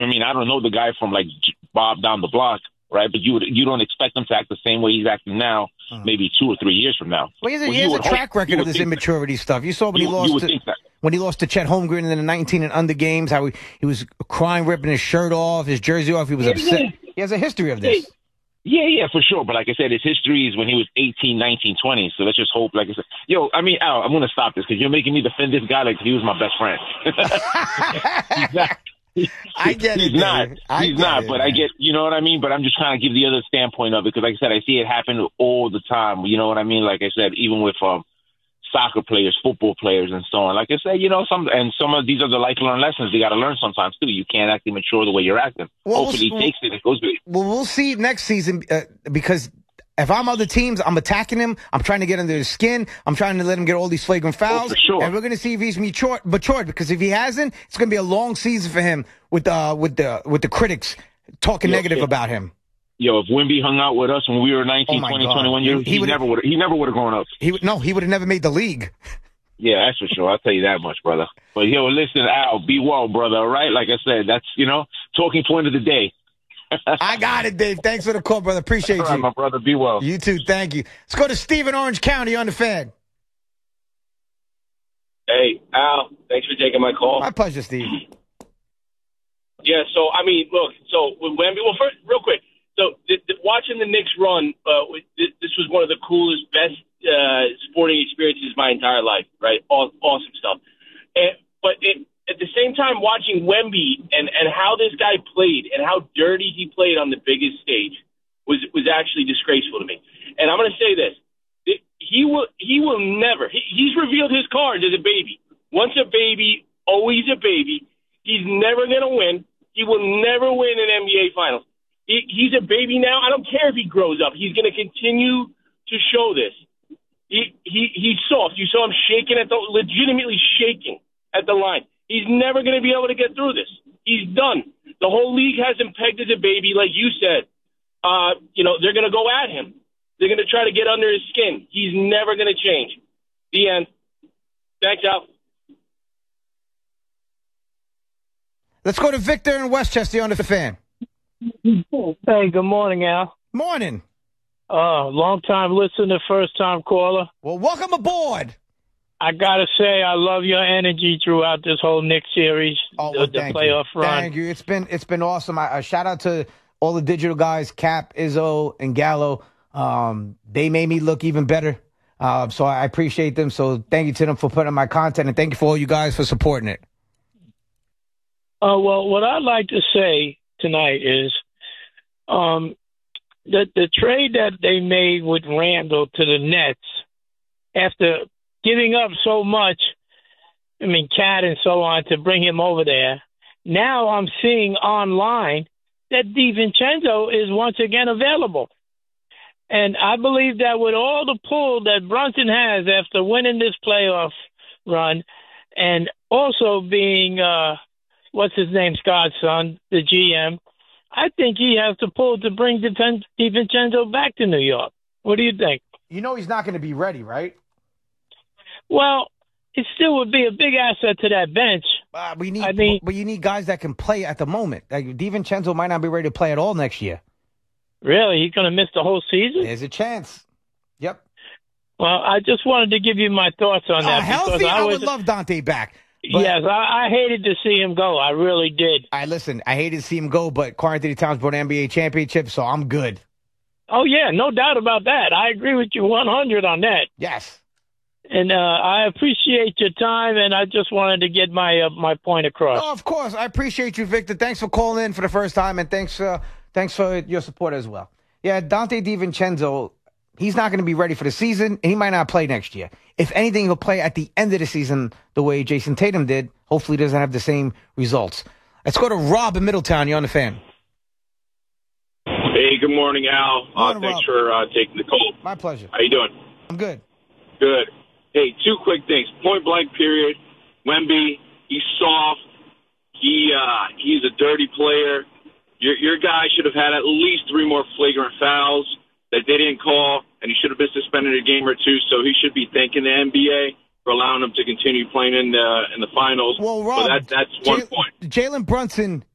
I mean, I don't know the guy from like Bob down the block, right? But you don't expect him to act the same way he's acting now, maybe 2 or 3 years from now. Well, he has a track record of this immaturity stuff. You saw when he lost to Chet Holmgren in the 19 and under games, how he was crying, ripping his shirt off, his jersey off. He was upset. He has a history of this. Yeah, for sure. But like I said, his history is when he was 18, 19, 20. So let's just hope, like I said, I mean, Al, I'm going to stop this because you're making me defend this guy like he was my best friend. I get it. He's not. But I get, you know what I mean? But I'm just trying to give the other standpoint of it because, like I said, I see it happen all the time. You know what I mean? Like I said, even with soccer players, football players, and so on. Like I said, some of these are the life-learned lessons they got to learn sometimes too. You can't act immature the way you're acting. Hopefully, he takes it and goes with it. Well, we'll see next season because if I'm other teams, I'm attacking him. I'm trying to get under his skin. I'm trying to let him get all these flagrant fouls. For sure. And we're going to see if he's matured. Because if he hasn't, it's going to be a long season for him with the critics talking negative about him. If Wemby hung out with us when we were 19, 20, 21 years, he never would have grown up. He would have never made the league. Yeah, that's for sure. I'll tell you that much, brother. But listen, Al, be well, brother. All right, like I said, that's talking point of the day. I got it, Dave. Thanks for the call, brother. Appreciate you. All right, my brother. Be well. You too. Thank you. Let's go to Steve in Orange County on the Fan. Hey, Al. Thanks for taking my call. My pleasure, Steve. Yeah. So I mean, look. So with Wemby. Well, first, real quick. So watching the Knicks run, this was one of the coolest, best sporting experiences of my entire life, right? Awesome stuff. But at the same time, watching Wemby and how this guy played and how dirty he played on the biggest stage was actually disgraceful to me. And I'm going to say this. He will never – he's revealed his cards as a baby. Once a baby, always a baby. He's never going to win. He will never win an NBA Finals. He's a baby now. I don't care if he grows up. He's going to continue to show this. He's soft. You saw him legitimately shaking at the line. He's never going to be able to get through this. He's done. The whole league has him pegged as a baby, like you said. They're going to go at him. They're going to try to get under his skin. He's never going to change. The end. Thanks, Al. Let's go to Victor in Westchester on the Fan. Hey, good morning, Al. Morning. Long-time listener, first-time caller. Well, welcome aboard. I got to say, I love your energy throughout this whole Knicks series, the playoff run. Thank you. It's been awesome. I shout out to all the digital guys, Cap, Izzo, and Gallo. They made me look even better. So I appreciate them. So thank you to them for putting up my content, and thank you for all you guys for supporting it. Well, what I'd like to say tonight is that the trade that they made with Randall to the Nets, after giving up so much, Cat and so on, to bring him over there, now I'm seeing online that DiVincenzo is once again available. And I believe that with all the pull that Brunson has after winning this playoff run, and also being, Scott's son, the GM, I think he has to pull to bring DiVincenzo back to New York. What do you think? He's not going to be ready, right? Well, it still would be a big asset to that bench. But you need guys that can play at the moment. Like DiVincenzo might not be ready to play at all next year. Really? He's going to miss the whole season? There's a chance. Yep. Well, I just wanted to give you my thoughts on that. Healthy, I would love Dante back. But, yes, I hated to see him go. I really did. I hated to see him go, but Karl-Anthony Towns brought an NBA championship, so I'm good. Oh, yeah, no doubt about that. I agree with you 100 on that. Yes. And I appreciate your time, and I just wanted to get my point across. Oh, of course. I appreciate you, Victor. Thanks for calling in for the first time, and thanks for your support as well. Yeah, Dante DiVincenzo, he's not going to be ready for the season, and he might not play next year. If anything, he'll play at the end of the season the way Jason Tatum did. Hopefully he doesn't have the same results. Let's go to Rob in Middletown. You're on the Fan. Hey, good morning, Al. Thanks for taking the call. My pleasure. How you doing? I'm good. Good. Hey, two quick things. Point blank period. Wemby, he's soft. He's a dirty player. Your guy should have had at least 3 more flagrant fouls that they didn't call, and he should have been suspended a game or 2, so he should be thanking the NBA for allowing him to continue playing in the finals. Well, Rob, so that's one point. Jalen Brunson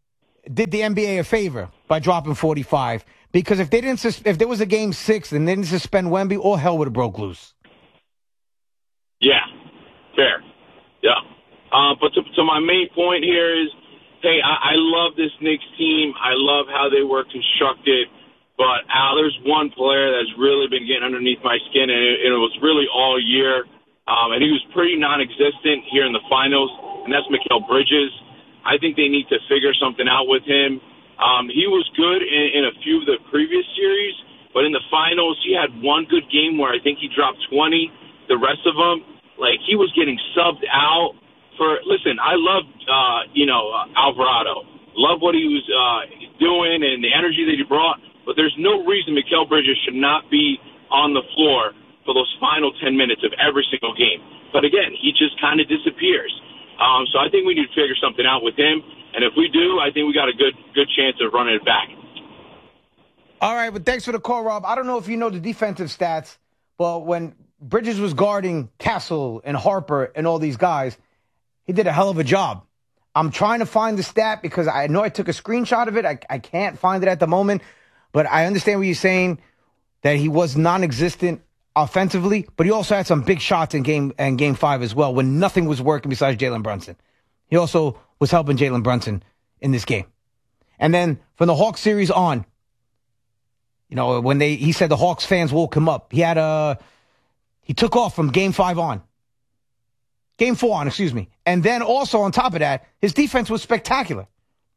did the NBA a favor by dropping 45. Because if there was a game 6 and they didn't suspend Wemby, all hell would have broke loose. Yeah, fair. Yeah. But to my main point here is, hey, I love this Knicks team. I love how they were constructed. But, Al, there's one player that's really been getting underneath my skin, and it was really all year. And he was pretty non-existent here in the finals, and that's Mikal Bridges. I think they need to figure something out with him. He was good in a few of the previous series, but in the finals, he had one good game where I think he dropped 20. The rest of them, like, he was getting subbed out for, listen, I loved, Alvarado. Love what he was doing and the energy that he brought. But there's no reason Mikal Bridges should not be on the floor for those final 10 minutes of every single game. But again, he just kind of disappears. So I think we need to figure something out with him. And if we do, I think we got a good chance of running it back. All right, but thanks for the call, Rob. I don't know if you know the defensive stats, but when Bridges was guarding Castle and Harper and all these guys, he did a hell of a job. I'm trying to find the stat because I know I took a screenshot of it. I can't find it at the moment. But I understand what you're saying, that he was non-existent offensively, but he also had some big shots in game 5 as well when nothing was working besides Jalen Brunson. He also was helping Jalen Brunson in this game. And then from the Hawks series on, when he said the Hawks fans woke him up, he took off from game 5 on. Game 4 on, excuse me. And then also on top of that, his defense was spectacular.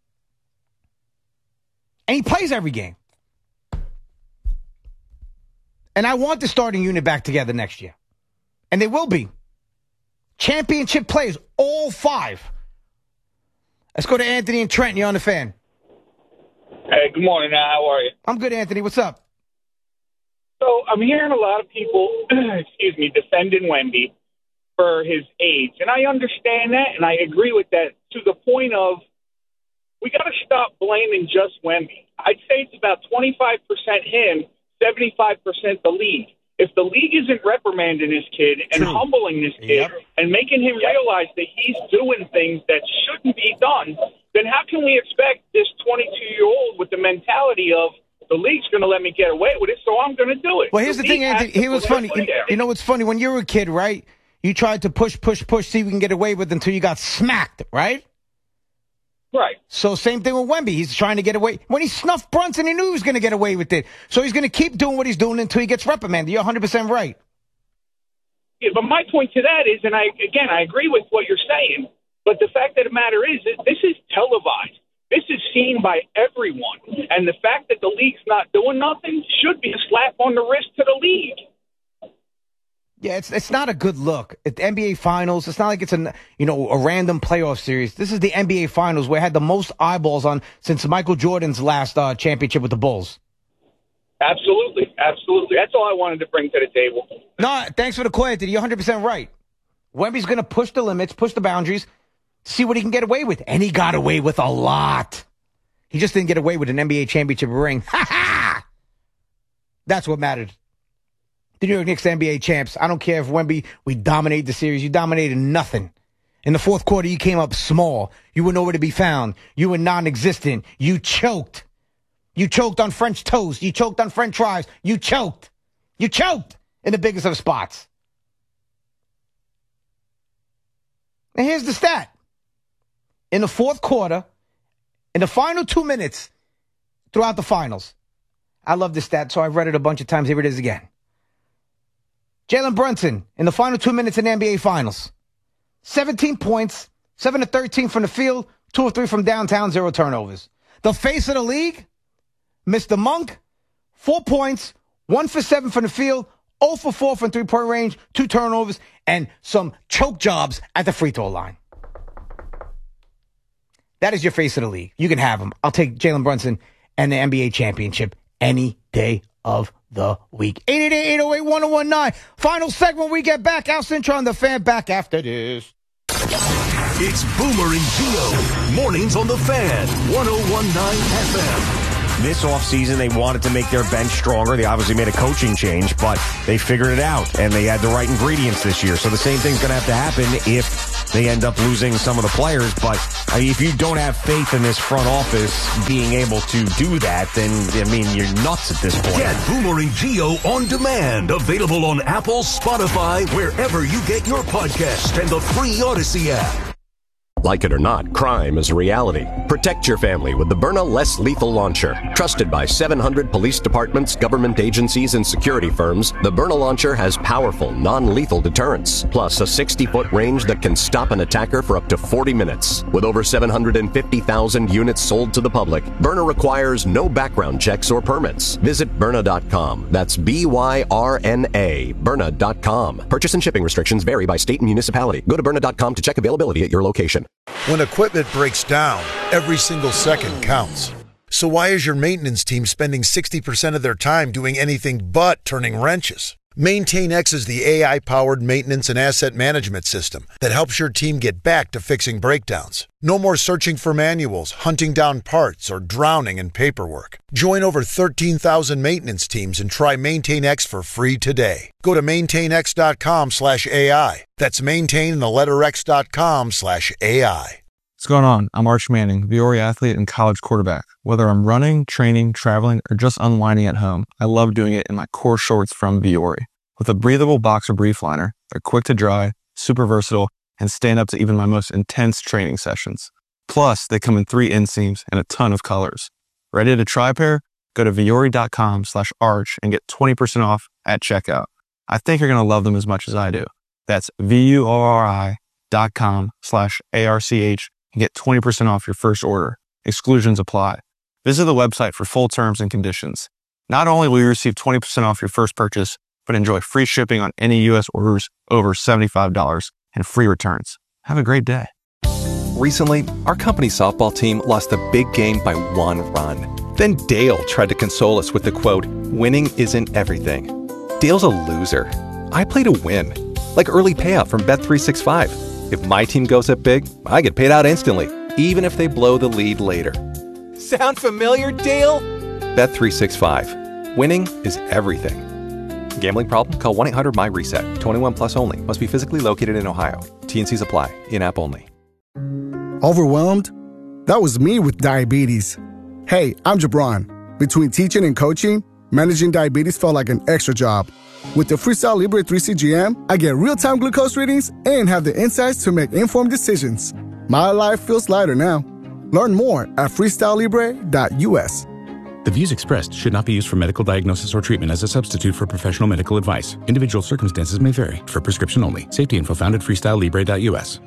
And he plays every game. And I want the starting unit back together next year. And they will be. Championship players, all 5. Let's go to Anthony and Trent. You're on the Fan. Hey, good morning. How are you? I'm good, Anthony. What's up? So I'm hearing a lot of people, defending Wemby for his age. And I understand that, and I agree with that to the point of we got to stop blaming just Wemby. I'd say it's about 25% him, 75% the league. If the league isn't reprimanding this kid and humbling this kid and making him realize that he's doing things that shouldn't be done, then how can we expect this 22-year-old with the mentality of the league's going to let me get away with it, so I'm going to do it? Well, here's the thing, Anthony. Here was funny. You know what's funny? When you were a kid, right, you tried to push, see if you can get away with it until you got smacked, right? Right. So same thing with Wemby. He's trying to get away. When he snuffed Brunson, he knew he was going to get away with it. So he's going to keep doing what he's doing until he gets reprimanded. You're 100% right. Yeah, but my point to that is, and I agree with what you're saying, but the fact of the matter is that this is televised. This is seen by everyone. And the fact that the league's not doing nothing should be a slap on the wrist to the league. Yeah, it's not a good look. At the NBA Finals, it's not like it's a random playoff series. This is the NBA Finals where it had the most eyeballs on since Michael Jordan's last championship with the Bulls. Absolutely. That's all I wanted to bring to the table. No, thanks for the call, Anthony. You're 100% right. Wemby's going to push the limits, push the boundaries, see what he can get away with. And he got away with a lot. He just didn't get away with an NBA championship ring. Ha ha! That's what mattered. The New York Knicks NBA champs. I don't care if Wemby, we dominated the series. You dominated nothing. In the fourth quarter, you came up small. You were nowhere to be found. You were non-existent. You choked. You choked on French toast. You choked on French fries. You choked. You choked in the biggest of spots. And here's the stat. In the fourth quarter, in the final 2 minutes throughout the finals, I love this stat, so I've read it a bunch of times. Here it is again. Jalen Brunson, in the final 2 minutes in the NBA Finals, 17 points, 7 of 13 from the field, 2 of 3 from downtown, 0 turnovers. The face of the league, Mr. Monk, 4 points, 1 for 7 from the field, 0 for 4 from three-point range, 2 turnovers, and some choke jobs at the free throw line. That is your face of the league. You can have him. I'll take Jalen Brunson and the NBA championship any day of the week. 888-808-1019. Final segment we get back. Al Cintra on the Fan back after this. It's Boomer and Gio. Mornings on the Fan. 101.9 FM. This offseason, they wanted to make their bench stronger. They obviously made a coaching change, but they figured it out, and they had the right ingredients this year. So the same thing's going to happen if they end up losing some of the players. But I mean, if you don't have faith in this front office being able to do that, then, I mean, you're nuts at this point. Get Boomer and Geo on demand. Available on Apple, Spotify, wherever you get your podcast, and the free Odyssey app. Like it or not, crime is a reality. Protect your family with the Byrna Less Lethal Launcher. Trusted by 700 police departments, government agencies, and security firms, the Byrna Launcher has powerful, non-lethal deterrence, plus a 60-foot range that can stop an attacker for up to 40 minutes. With over 750,000 units sold to the public, Byrna requires no background checks or permits. Visit Byrna.com. That's B-Y-R-N-A, Byrna.com. Purchase and shipping restrictions vary by state and municipality. Go to Byrna.com to check availability at your location. When equipment breaks down, every single second counts. So why is your maintenance team spending 60% of their time doing anything but turning wrenches? MaintainX is the AI-powered maintenance and asset management system that helps your team get back to fixing breakdowns. No more searching for manuals, hunting down parts, or drowning in paperwork. Join over 13,000 maintenance teams and try MaintainX for free today. Go to maintainx.com/AI. That's maintain and the letter x.com/AI. What's going on? I'm Arch Manning, Viore athlete and college quarterback. Whether I'm running, training, traveling, or just unwinding at home, I love doing it in my core shorts from Viore. With a breathable boxer brief liner, they're quick to dry, super versatile, and stand up to even my most intense training sessions. Plus, they come in 3 inseams and a ton of colors. Ready to try a pair? Go to Viore.com/arch and get 20% off at checkout. I think you're going to love them as much as I do. That's VUORI.com/ARCH and get 20% off your first order. Exclusions apply. Visit the website for full terms and conditions. Not only will you receive 20% off your first purchase, but enjoy free shipping on any U.S. orders over $75 and free returns. Have a great day. Recently, our company softball team lost a big game by 1 run. Then Dale tried to console us with the quote, "Winning isn't everything." Dale's a loser. I play to win. Like early payout from Bet365. If my team goes up big, I get paid out instantly, even if they blow the lead later. Sound familiar, Dale? Bet365. Winning is everything. Gambling problem? Call 1-800-MY-RESET. 21 plus only. Must be physically located in Ohio. T&Cs apply. In-app only. Overwhelmed? That was me with diabetes. Hey, I'm Jabron. Between teaching and coaching, managing diabetes felt like an extra job. With the Freestyle Libre 3 CGM, I get real-time glucose readings and have the insights to make informed decisions. My life feels lighter now. Learn more at freestylelibre.us. The views expressed should not be used for medical diagnosis or treatment as a substitute for professional medical advice. Individual circumstances may vary. For prescription only. Safety info found at freestylelibre.us.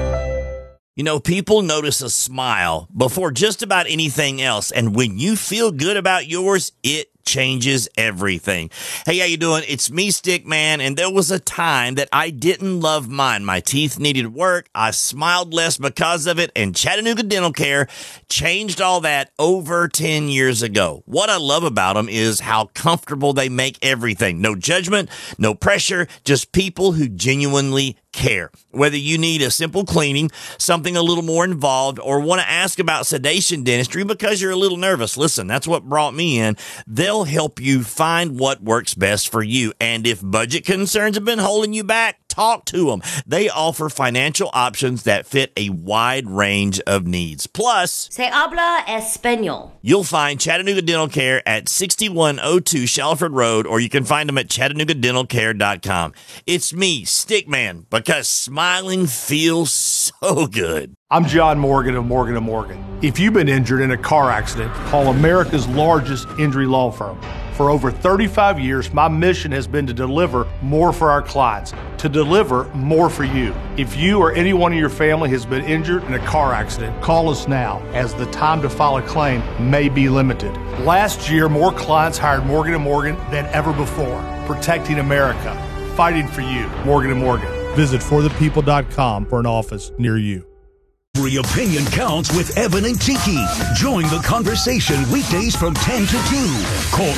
You know, people notice a smile before just about anything else. And when you feel good about yours, it changes everything. Hey, how you doing? It's me, Stickman, and there was a time that I didn't love mine. My teeth needed work. I smiled less because of it, and Chattanooga Dental Care changed all that over 10 years ago. What I love about them is how comfortable they make everything. No judgment, no pressure, just people who genuinely care. Whether you need a simple cleaning, something a little more involved, or want to ask about sedation dentistry because you're a little nervous, listen, that's what brought me in. They'll help you find what works best for you. And if budget concerns have been holding you back, talk to them. They offer financial options that fit a wide range of needs. Plus, Se habla español. You'll find Chattanooga Dental Care at 6102 Shalford Road, or you can find them at ChattanoogaDentalCare.com. It's me, Stickman, because smiling feels so good. I'm John Morgan of Morgan & Morgan. If you've been injured in a car accident, call America's largest injury law firm. For over 35 years, my mission has been to deliver more for our clients, to deliver more for you. If you or anyone in your family has been injured in a car accident, call us now, as the time to file a claim may be limited. Last year, more clients hired Morgan & Morgan than ever before, protecting America, fighting for you. Morgan & Morgan. Visit forthepeople.com for an office near you. Every opinion counts with Evan and Tiki. Join the conversation weekdays from 10 to 2. Call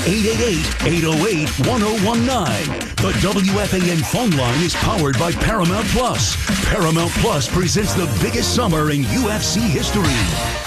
888-808-1019. The WFAN phone line is powered by Paramount Plus. Paramount Plus presents the biggest summer in UFC history.